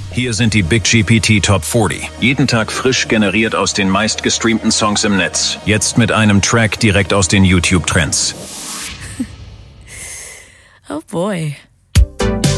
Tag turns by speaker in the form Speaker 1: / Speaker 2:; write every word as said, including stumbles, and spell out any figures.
Speaker 1: Hier sind die Big G P T Top vierzig. Jeden Tag frisch generiert aus den meistgestreamten Songs im Netz. Jetzt mit einem Track direkt aus den YouTube-Trends.
Speaker 2: Oh boy.